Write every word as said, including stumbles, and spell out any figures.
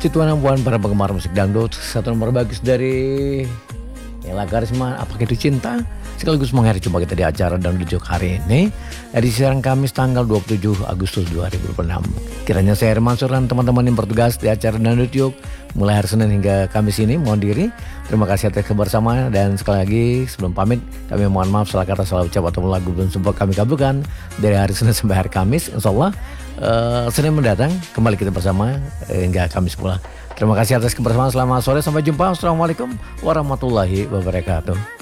Cituan buan para penggemar musik dangdut, satu nomor bagus dari Ella Karisma, Apakah Itu Cinta. Sekaligus mengakhiri jumpa kita di acara Dangdut Jok hari ini, edisi siaran Kamis tanggal dua puluh tujuh Agustus dua ribu dua puluh enam. Kiranya saya Herman Sur dan teman-teman yang bertugas di acara Dangdut Jok mulai hari Senin hingga Kamis ini mohon diri. Terima kasih atas kebersamaan, dan sekali lagi sebelum pamit kami mohon maaf salah kata, salah ucap atau lagu belum sempat kami kabulkan dari hari Senin sampai hari Kamis. Insya Allah uh, Senin mendatang kembali kita bersama uh, hingga Kamis pula. Terima kasih atas kebersamaan, selamat sore, sampai jumpa. Assalamualaikum warahmatullahi wabarakatuh.